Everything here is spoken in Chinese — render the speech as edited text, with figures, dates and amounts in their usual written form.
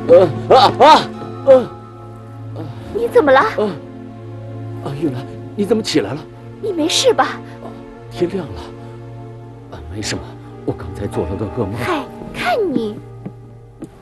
你怎么了？ 玉兰，你怎么起来了？ 你没事吧？ 天亮了。没什么，我刚才做了个噩梦。 嗨，看你。